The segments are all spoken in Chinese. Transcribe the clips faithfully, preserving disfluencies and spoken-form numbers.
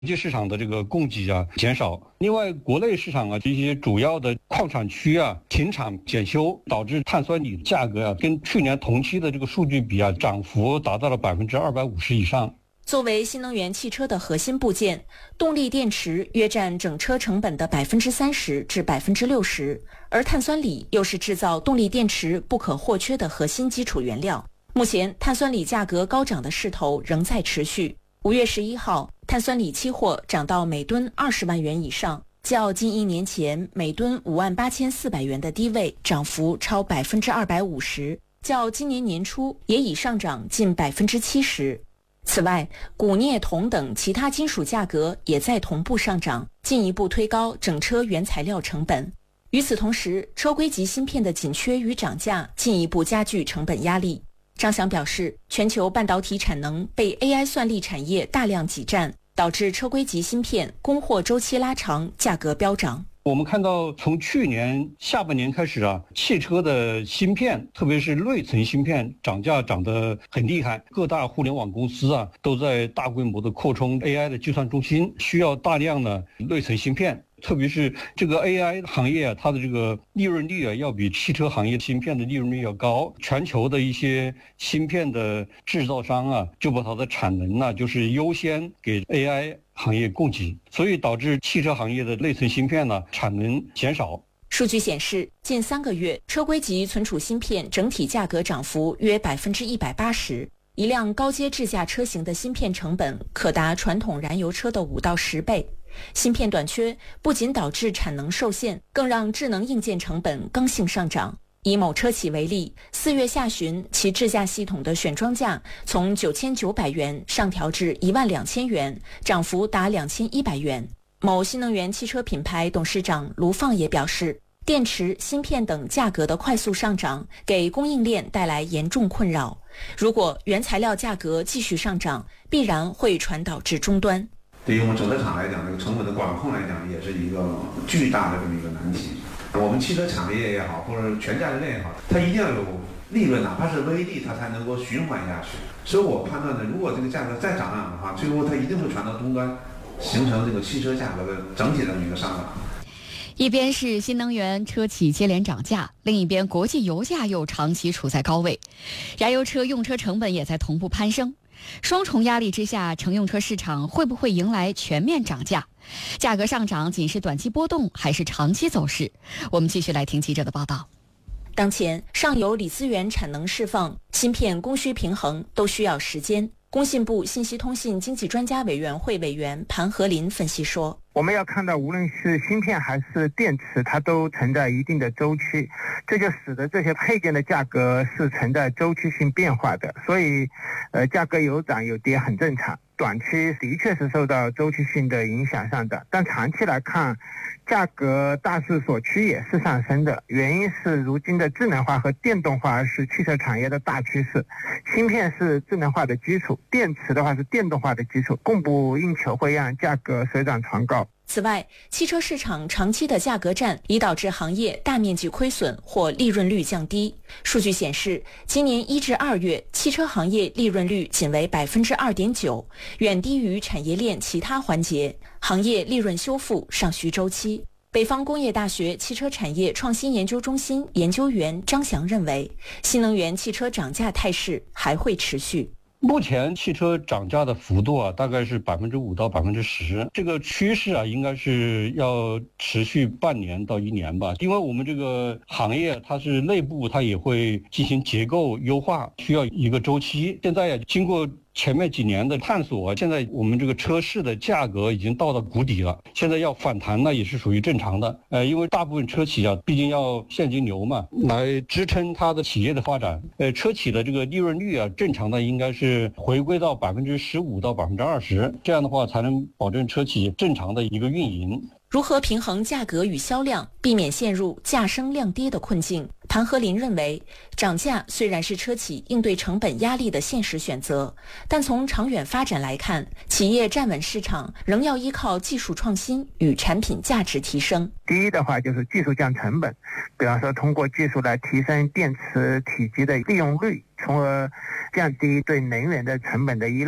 国际市场的这个供给啊减少。另外，国内市场啊这些主要的矿产区啊停产检修，导致碳酸锂价格啊跟去年同期的这个数据比啊，涨幅达到了百分之二百五十以上。 作为新能源汽车的核心部件，动力电池约占整车成本的百分之三十至百分之六十，而碳酸锂又是制造动力电池不可或缺的核心基础原料。目前，碳酸锂价格高涨的势头仍在持续。五月十一号，碳酸锂期货涨到每吨二十万元以上，较近一年前每吨五万八千四百元的低位涨幅超百分之二百五十，较今年年初也已上涨近百分之七十。此外，钴、镍、铜等其他金属价格也在同步上涨，进一步推高整车原材料成本。与此同时，车规级芯片的紧缺与涨价进一步加剧成本压力。张翔表示，全球半导体产能被 A I 算力产业大量挤占，导致车规级芯片供货周期拉长，价格飙涨。 我们看到，从去年下半年开始啊，汽车的芯片，特别是内存芯片涨价涨得很厉害。各大互联网公司啊，都在大规模的扩充 A I 的计算中心，需要大量的内存芯片。特别是这个 A I 行业啊，它的这个利润率啊，要比汽车行业芯片的利润率要高。全球的一些芯片的制造商啊，就把它的产能呢、啊，就是优先给 A I 行业供给，所以导致汽车行业的内存芯片呢产能减少。 数据显示，近三个月车规级存储芯片整体价格涨幅约百分之一百八十。一辆高阶智驾车型的芯片成本可达传统燃油车的五到十倍。芯片短缺不仅导致产能受限，更让智能硬件成本刚性上涨。以某车企为例，四月下旬其智驾系统的选装价从九千九百元上调至一万两千元，涨幅达两千一百元。某新能源汽车品牌董事长卢放也表示，电池、芯片等价格的快速上涨给供应链带来严重困扰。如果原材料价格继续上涨，必然会传导至终端。 对于我们整车厂来讲，这个成本的管控来讲，也是一个巨大的这么一个难题。我们汽车产业也好，或者全价值链也好，它一定要有利润，哪怕是微利，它才能够循环下去。所以我判断呢，如果这个价格再涨涨的话，最后它一定会传到终端，形成这个汽车价格的整体的一个上涨。 一边是新能源车企接连涨价，另一边国际油价又长期处在高位，燃油车用车成本也在同步攀升。双重压力之下，乘用车市场会不会迎来全面涨价？价格上涨仅是短期波动，还是长期走势？我们继续来听记者的报道。 当前，上游锂资源产能释放、芯片供需平衡都需要时间。工信部信息通信经济专家委员会委员盘和林分析说， 我们要看到无论是芯片还是电池，它都存在一定的周期，这就使得这些配件的价格是存在周期性变化的，所以呃，价格有涨有跌很正常。短期的确是受到周期性的影响上涨，但长期来看，价格大势所趋也是上升的。原因是如今的智能化和电动化是汽车产业的大趋势，芯片是智能化的基础，电池的话是电动化的基础，供不应求会让价格水涨船高。 此外，汽车市场长期的价格战已导致行业大面积亏损或利润率降低。数据显示，今年一至二月，汽车行业利润率仅为百分之二点九，远低于产业链其他环节，行业利润修复尚需周期。北方工业大学汽车产业创新研究中心研究员张翔认为，新能源汽车涨价态势还会持续。 目前汽车涨价的幅度啊，大概是百分之五到百分之十，这个趋势啊，应该是要持续半年到一年吧。因为我们这个行业它是内部它也会进行结构优化，需要一个周期。现在呀，经过前面几年的探索，现在我们这个车市的价格已经到了谷底了，现在要反弹呢也是属于正常的。呃，因为大部分车企啊，毕竟要现金流嘛，来支撑它的企业的发展。呃，车企的这个利润率啊，正常的应该是回归到百分之十五到百分之二十，这样的话才能保证车企正常的一个运营。 如何平衡价格与销量，避免陷入价升量跌的困境？盘和林认为，涨价虽然是车企应对成本压力的现实选择，但从长远发展来看，企业站稳市场仍要依靠技术创新与产品价值提升。 第一的话就是技术降成本，比方说通过技术来提升电池体积的利用率，从而降低对能源的成本的依赖。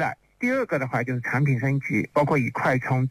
第二个的话就是产品升级，包括以快充、